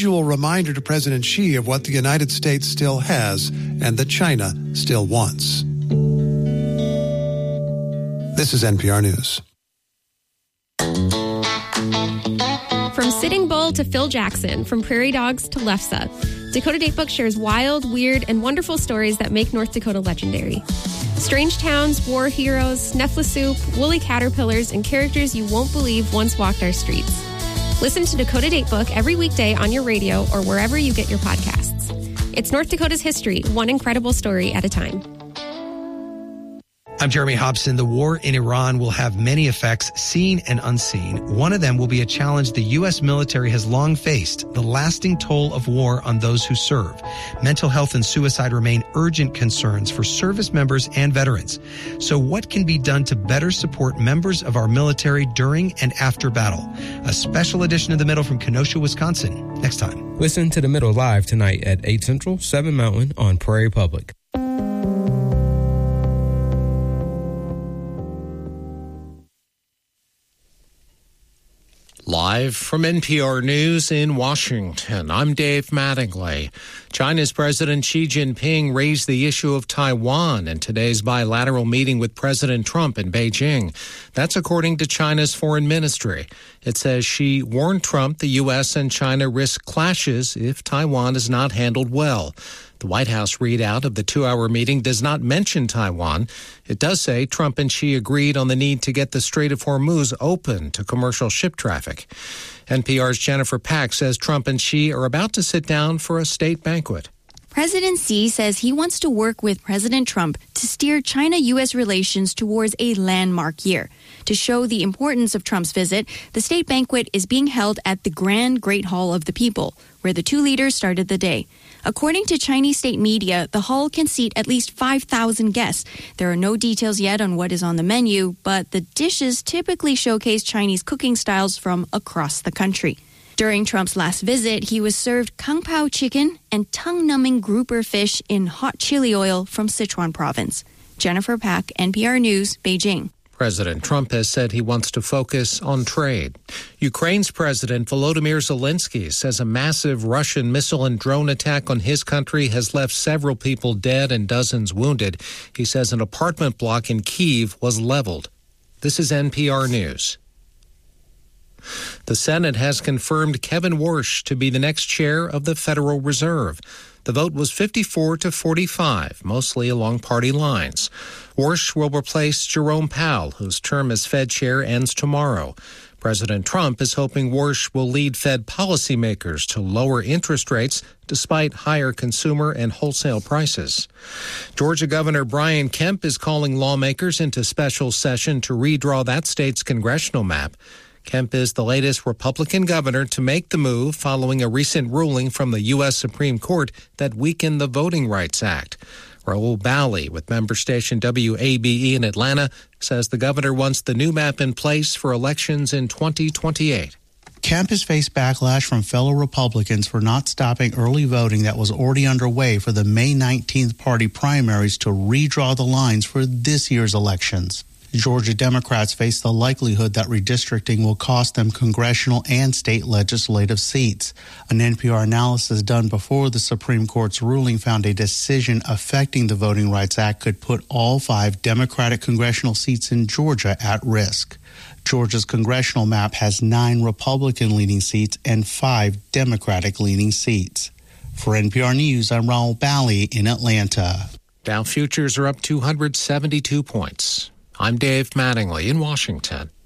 visual reminder to President Xi of what the United States still has and that China still wants. This is NPR News. From Sitting Bull to Phil Jackson, from prairie dogs to Lefse, Dakota Datebook shares wild, weird, and wonderful stories that make North Dakota legendary. Strange towns, war heroes, Nefla woolly caterpillars, and characters you won't believe once walked our streets. Listen to Dakota Datebook every weekday on your radio or wherever you get your podcasts. It's North Dakota's history, one incredible story at a time. I'm Jeremy Hobson. The war in Iran will have many effects, seen and unseen. One of them will be a challenge the U.S. military has long faced, the lasting toll of war on those who serve. Mental health and suicide remain urgent concerns for service members and veterans. So what can be done to better support members of our military during and after battle? A special edition of The Middle from Kenosha, Wisconsin, next time. Listen to The Middle live tonight at 8 Central, 7 Mountain on Prairie Public. Live from NPR News in Washington, I'm Dave Mattingly. China's President Xi Jinping raised the issue of Taiwan in today's bilateral meeting with President Trump in Beijing. That's according to China's foreign ministry. It says Xi warned Trump the U.S. and China risk clashes if Taiwan is not handled well. The White House readout of the 2-hour meeting does not mention Taiwan. It does say Trump and Xi agreed on the need to get the Strait of Hormuz open to commercial ship traffic. NPR's Jennifer Pack says Trump and Xi are about to sit down for a state banquet. President Xi says he wants to work with President Trump to steer China-U.S. relations towards a landmark year. To show the importance of Trump's visit, the state banquet is being held at the Grand Great Hall of the People, where the two leaders started the day. According to Chinese state media, the hall can seat at least 5,000 guests. There are no details yet on what is on the menu, but the dishes typically showcase Chinese cooking styles from across the country. During Trump's last visit, he was served kung pao chicken and tongue-numbing grouper fish in hot chili oil from Sichuan province. Jennifer Pack, NPR News, Beijing. President Trump has said he wants to focus on trade. Ukraine's President Volodymyr Zelensky says a massive Russian missile and drone attack on his country has left several people dead and dozens wounded. He says an apartment block in Kyiv was leveled. This is NPR News. The Senate has confirmed Kevin Warsh to be the next chair of the Federal Reserve. The vote was 54-45, mostly along party lines. Warsh will replace Jerome Powell, whose term as Fed chair ends tomorrow. President Trump is hoping Warsh will lead Fed policymakers to lower interest rates despite higher consumer and wholesale prices. Georgia Governor Brian Kemp is calling lawmakers into special session to redraw that state's congressional map. Kemp is the latest Republican governor to make the move following a recent ruling from the U.S. Supreme Court that weakened the Voting Rights Act. Raul Bally with member station WABE in Atlanta says the governor wants the new map in place for elections in 2028. Kemp has faced backlash from fellow Republicans for not stopping early voting that was already underway for the May 19th party primaries to redraw the lines for this year's elections. Georgia Democrats face the likelihood that redistricting will cost them congressional and state legislative seats. An NPR analysis done before the Supreme Court's ruling found a decision affecting the Voting Rights Act could put all 5 Democratic congressional seats in Georgia at risk. Georgia's congressional map has 9 Republican-leaning seats and 5 Democratic-leaning seats. For NPR News, I'm Raul Bally in Atlanta. Dow futures are up 272 points. I'm Dave Mattingly in Washington.